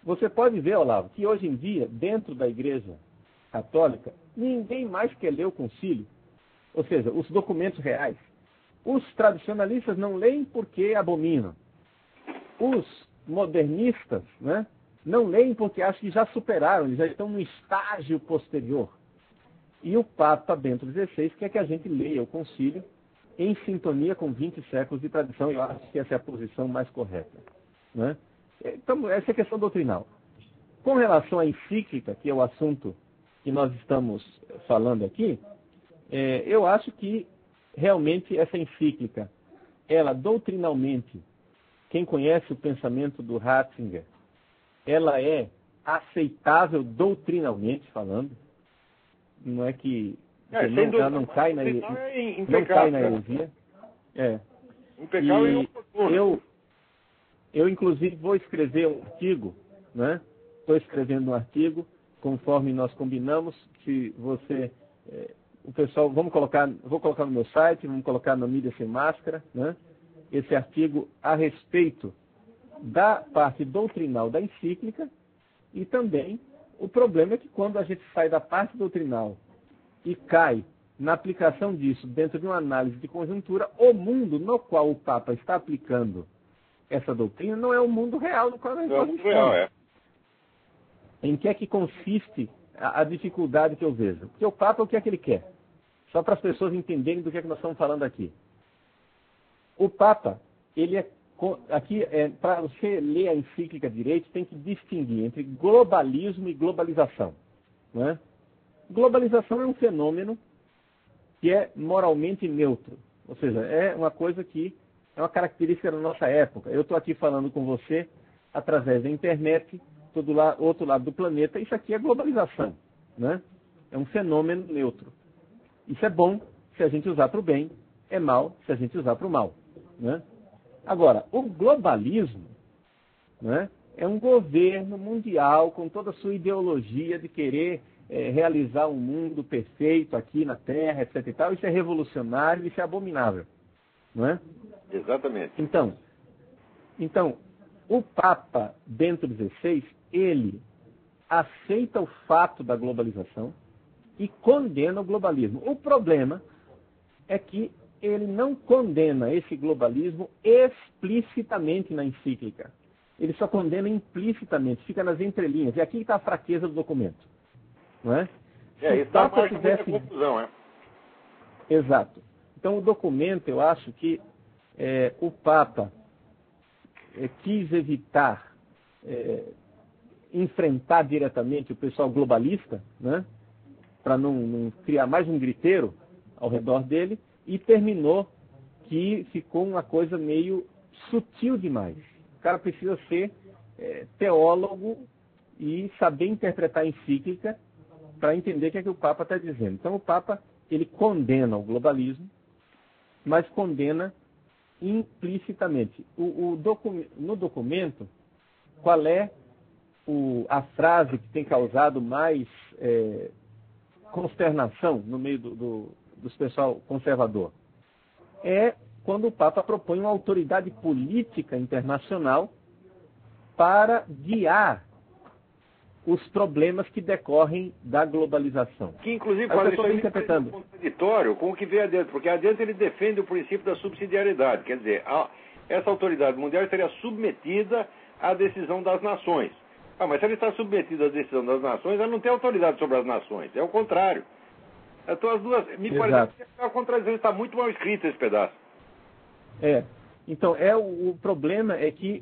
você pode ver, Olavo, que hoje em dia, dentro da Igreja Católica, ninguém mais quer ler o concílio, ou seja, os documentos reais. Os tradicionalistas não leem porque abominam. Os modernistas, né, não leem porque acham que já superaram, eles já estão no estágio posterior. E o Papa Bento XVI quer que a gente leia o concílio em sintonia com 20 séculos de tradição, e eu acho que essa é a posição mais correta. Né? Então, essa é a questão doutrinal. Com relação à encíclica, que é o assunto que nós estamos falando aqui, eu acho que realmente essa encíclica, ela doutrinalmente, quem conhece o pensamento do Ratzinger, ela é aceitável doutrinalmente falando, não é que ela não cai na heresia. Eu, inclusive, vou escrever um artigo, né? Estou escrevendo um artigo, conforme nós combinamos, se você... o pessoal, vou colocar no meu site, vamos colocar na Mídia Sem Máscara, né? Esse artigo a respeito da parte doutrinal da encíclica, e também o problema é que quando a gente sai da parte doutrinal e cai na aplicação disso dentro de uma análise de conjuntura, o mundo no qual o Papa está aplicando essa doutrina não é o mundo real no qual nós estamos. Em que é que consiste a dificuldade que eu vejo? Porque o Papa, o que é que ele quer? Só para as pessoas entenderem do que é que nós estamos falando aqui. O Papa, ele para você ler a encíclica direito, tem que distinguir entre globalismo e globalização. Não é? Globalização é um fenômeno que é moralmente neutro. Ou seja, é uma coisa que é uma característica da nossa época. Eu estou aqui falando com você através da internet, do outro lado do planeta. Isso aqui é globalização. Né? É um fenômeno neutro. Isso é bom se a gente usar para o bem, é mal se a gente usar para o mal. Né? Agora, o globalismo, né, é um governo mundial com toda a sua ideologia de querer realizar um mundo perfeito aqui na Terra, etc. e tal. Isso é revolucionário, isso é abominável. Não é? Exatamente. Então, o Papa Bento XVI, ele aceita o fato da globalização e condena o globalismo. O problema é que ele não condena esse globalismo explicitamente na encíclica. Ele só condena implicitamente, fica nas entrelinhas. E aqui está a fraqueza do documento. Não é? Isso dá muita confusão, é? Exato. Então, o documento, eu acho que o Papa quis evitar enfrentar diretamente o pessoal globalista, né? Para não criar mais um griteiro ao redor dele, e terminou que ficou uma coisa meio sutil demais. O cara precisa ser teólogo e saber interpretar a encíclica para entender o que é que o Papa está dizendo. Então o Papa, ele condena o globalismo, mas condena implicitamente. No documento, qual é a frase que tem causado mais consternação no meio dos pessoal conservador? É quando o Papa propõe uma autoridade política internacional para guiar os problemas que decorrem da globalização. Que, inclusive, faz isso aí contraditório com o que vem adiante, porque adiante ele defende o princípio da subsidiariedade. Quer dizer, essa autoridade mundial estaria submetida à decisão das nações. Mas se ele está submetido à decisão das nações, ela não tem autoridade sobre as nações. É o contrário. Então, as duas... Me parece que é uma contradição. Está muito mal escrito esse pedaço. Então, o problema é que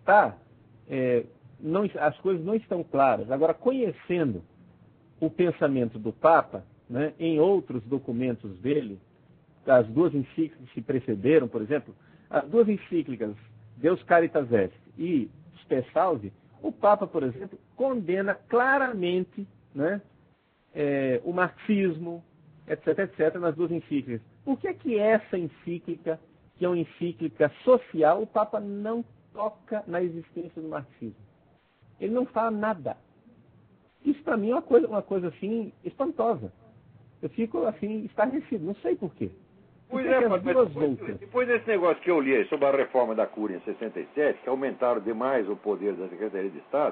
as coisas não estão claras. Agora, conhecendo o pensamento do Papa, né, em outros documentos dele, as duas encíclicas que se precederam, por exemplo, as duas encíclicas, Deus Caritas Est e Spe Salvi, o Papa, por exemplo, condena claramente, né, o marxismo, etc., nas duas encíclicas. Por que essa encíclica, que é uma encíclica social, o Papa não toca na existência do marxismo? Ele não fala nada. Isso para mim é uma coisa assim espantosa. Eu fico assim estarrecido, não sei por quê. Pois mas depois desse negócio que eu li aí sobre a reforma da Cúria em 67, que aumentaram demais o poder da Secretaria de Estado,